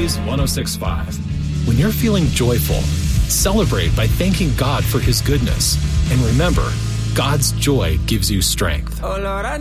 Praise 106.5. When you're feeling joyful, celebrate by thanking God for His goodness. And remember, God's joy gives you strength. Oh Lord, I